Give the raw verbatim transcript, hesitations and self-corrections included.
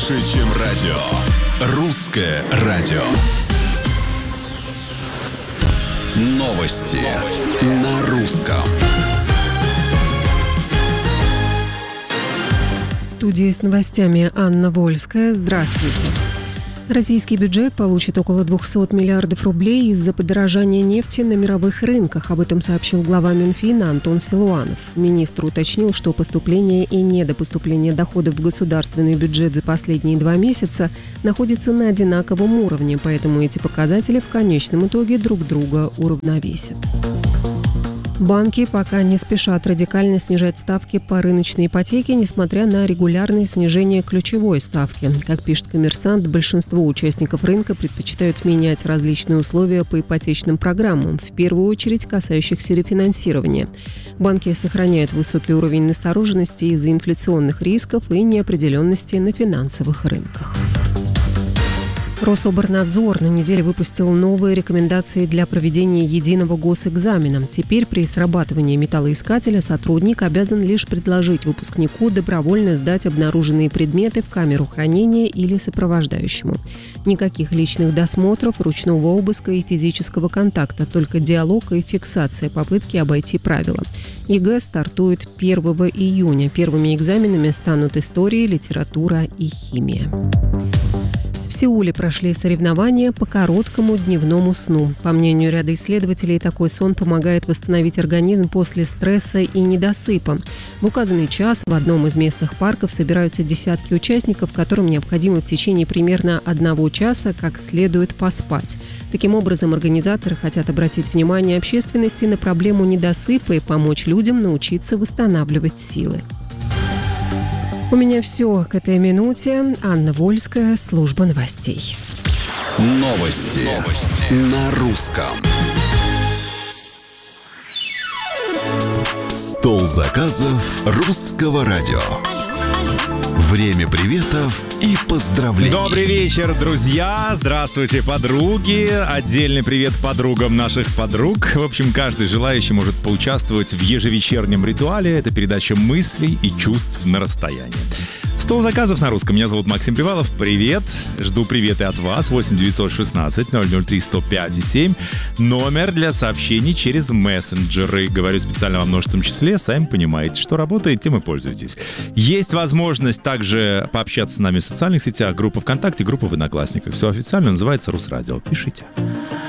Больше, чем радио. Русское радио. Новости, Новости. На русском. В студии с новостями Анна Вольская. Здравствуйте. Российский бюджет получит около двухсот миллиардов рублей из-за подорожания нефти на мировых рынках. Об этом сообщил глава Минфина Антон Силуанов. Министр уточнил, что поступление и недопоступление доходов в государственный бюджет за последние два месяца находятся на одинаковом уровне, поэтому эти показатели в конечном итоге друг друга уравновесят. Банки пока не спешат радикально снижать ставки по рыночной ипотеке, несмотря на регулярное снижение ключевой ставки. Как пишет «Коммерсант», большинство участников рынка предпочитают менять различные условия по ипотечным программам, в первую очередь касающихся рефинансирования. Банки сохраняют высокий уровень настороженности из-за инфляционных рисков и неопределенности на финансовых рынках. Рособорнадзор на неделе выпустил новые рекомендации для проведения единого госэкзамена. Теперь при срабатывании металлоискателя сотрудник обязан лишь предложить выпускнику добровольно сдать обнаруженные предметы в камеру хранения или сопровождающему. Никаких личных досмотров, ручного обыска и физического контакта, только диалог и фиксация попытки обойти правила. ЕГЭ стартует первого июня. Первыми экзаменами станут история, литература и химия. В Сеуле прошли соревнования по короткому дневному сну. По мнению ряда исследователей, такой сон помогает восстановить организм после стресса и недосыпа. В указанный час в одном из местных парков собираются десятки участников, которым необходимо в течение примерно одного часа как следует поспать. Таким образом, организаторы хотят обратить внимание общественности на проблему недосыпа и помочь людям научиться восстанавливать силы. У меня все к этой минуте. Анна Вольская, служба новостей. Новости, Новости. На русском. Стол заказов русского радио. Время приветов и поздравлений. Добрый вечер, друзья! Здравствуйте, подруги! Отдельный привет подругам наших подруг. В общем, каждый желающий может поучаствовать в ежевечернем ритуале. Это передача мыслей и чувств на расстоянии. Стол заказов на русском. Меня зовут Максим Привалов. Привет. Жду приветы от вас. восемь девятьсот шестнадцать ноль ноль три сто пять и семь. Номер для сообщений через мессенджеры. Говорю специально во множественном числе. Сами понимаете, что работает, тем и пользуйтесь. Есть возможность также пообщаться с нами в социальных сетях. Группа ВКонтакте, группа в Одноклассниках. Все официально называется Русрадио. Пишите.